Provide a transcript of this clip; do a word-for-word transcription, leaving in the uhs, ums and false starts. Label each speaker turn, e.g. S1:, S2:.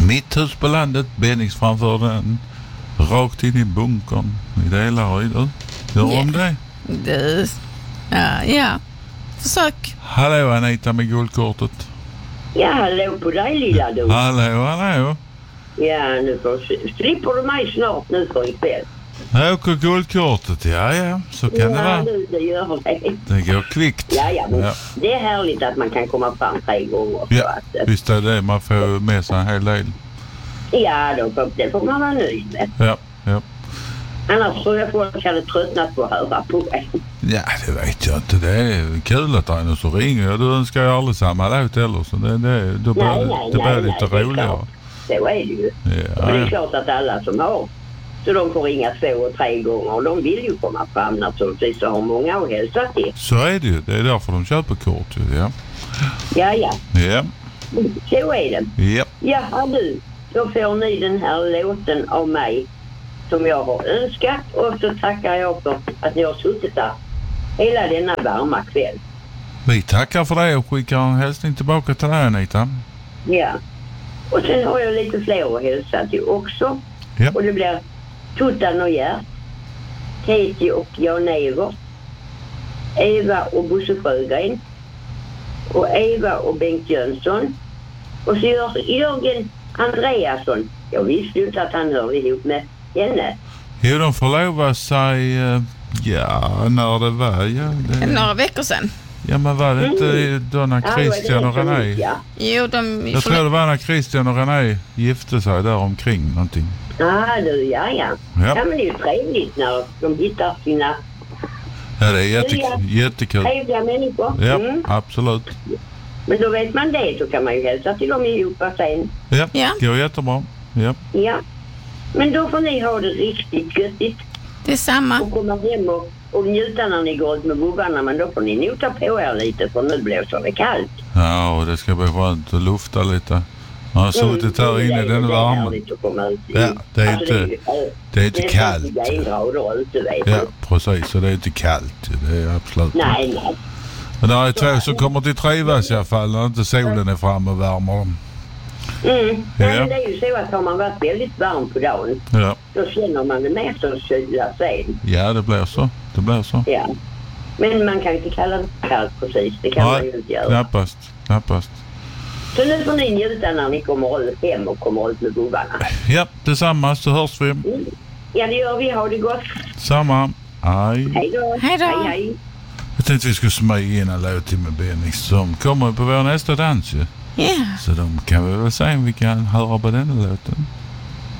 S1: Mitt hus på landet, Benix framför den. Rakt in i bunkern. I delar, du. Gör om det.
S2: Det... Ja, ja. Försök.
S1: Hallå Anita med guldkortet.
S3: Ja, hallå på dig lilla du.
S1: Hallå, hallå.
S3: Ja, nu får, slipper du mig snart nu för ikväll.
S1: Jag åker guldkortet, ja, ja. Så kan
S3: ja,
S1: det vara.
S3: Nu, det gör det.
S1: Det går kvickt.
S3: Ja, ja, men
S1: ja.
S3: Det är härligt att man kan komma fram tre gånger.
S1: Ja,
S3: så att,
S1: visst är det. Man får med sig en hel del.
S3: Ja, då får, det får man vara nöjd med.
S1: Ja, ja.
S3: Annars tror jag folk hade tröttnat på att höra på mig.
S1: Ja, det vet jag inte. Det är kul att det är någon som ringer. Ja, du önskar ju aldrig samma låt heller. Så det, det, då blir
S3: nej,
S1: det,
S3: nej,
S1: det blir
S3: nej,
S1: lite
S3: nej,
S1: roligare.
S3: Så är det ju.
S1: Ja,
S3: och det är
S1: ja.
S3: klart att alla som har, så de får ringa två och tre gånger. Och de vill ju komma fram naturligtvis så har många att hälsa till.
S1: Så är det ju. Det är därför de köper kort ju, ja.
S3: Ja, ja.
S1: Ja.
S3: Så är det.
S1: Ja.
S3: Jaha du, då får ni den här låten av mig som jag har önskat. Och så tackar jag för att ni har suttit där hela denna varma kväll.
S1: Vi tackar för det och skickar en hälsning tillbaka till dig, Anita.
S3: Ja. Och sen har jag lite fler att hälsa till också.
S1: Ja.
S3: Och det blir Tuttan och Gert, Katie och Jan-Evert, Eva och Bosse Sjögren och Eva och Bengt Jönsson. Och så gör Jörgen Andreasson. Jag visste ju inte att han hörde ihop med henne.
S1: Jo, de förlovade sig, ja, när det var, ja. Det...
S2: Några veckor sedan.
S1: Ja, men var det inte
S3: Mm.
S1: då när Christian
S3: Ja,
S1: och
S3: det är
S1: René...
S3: så, ja.
S2: Jo, de...
S1: Jag tror det var när Christian och René gifte sig där omkring någonting.
S3: Ah, du, ja, ja.
S1: Ja.
S3: Ja, men det är ju trevligt när de hittar sina
S1: Ja, det är jätte,
S3: Ja.
S1: jättekul.
S3: trevliga människor.
S1: Ja,
S3: Mm.
S1: absolut.
S3: Men då vet man det, så kan man ju hälsa till dem ihop sen.
S1: Ja,
S2: Ja.
S1: går jättebra. Ja.
S3: Ja. Men då får ni ha det riktigt göttigt
S2: Det är samma.
S3: och komma hem och, och njuta när ni går ut med bubbarna. Men då får ni nog ta på er lite, för nu blåser det kallt.
S1: Ja, och det ska bli skönt att lufta lite. Man har suttit här
S3: Mm,
S1: inne i
S3: det är-
S1: den
S3: det är
S1: värmen.
S3: härligt att komma ut.
S1: Ja, det är
S3: Alltså,
S1: inte-
S3: ju-
S1: det är inte
S3: det
S1: kallt.
S3: fyrtio grader ute, vet
S1: Ja,
S3: du.
S1: precis. Så det är inte kallt. Det är absolut.
S3: Nej, nej.
S1: Men det är två som kommer till trivas i alla fall när inte solen är framme och värmer dem.
S3: Mm.
S1: Ja.
S3: Ja. Men det är ju så att har man varit väldigt varm på dagen,
S1: Ja.
S3: då känner man det med så kyla sen.
S1: Ja, det blir så. Det blir så.
S3: Ja. Men man kan inte kalla det kallt precis. Det kan man ju inte göra.
S1: knappast. Knappast.
S3: Så nu får ni njuta när ni kommer hem och kommer ut med gubbarna.
S1: Ja, tillsammans så hörs vi.
S3: Mm. Ja, det gör vi. Ha det gott.
S1: Samma. Hej.
S3: Hej då.
S2: Hej då.
S3: Hej, hej.
S1: Jag tänkte vi skulle smyga in en låt till med Benix som kommer på vår nästa dans ju.
S2: Ja.
S1: Så de kan vi väl se om vi kan höra på den låten.